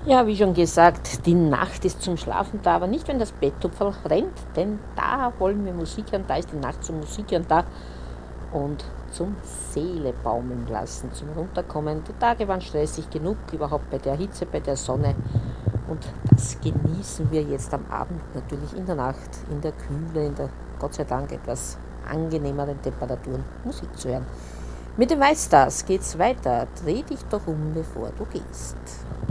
Ja, wie schon gesagt, die Nacht ist zum Schlafen da, aber nicht, wenn das Betttupferl rennt, denn da wollen wir Musik hören, da ist die Nacht zum Musik hören da und zum Seele baumeln lassen, zum Runterkommen. Die Tage waren stressig genug, überhaupt bei der Hitze, bei der Sonne und das genießen wir jetzt am Abend natürlich in der Nacht, in der Kühle, in der Gott sei Dank etwas angenehmeren Temperaturen Musik zu hören. Mit den White Stars geht's weiter. Dreh dich doch um, bevor du gehst.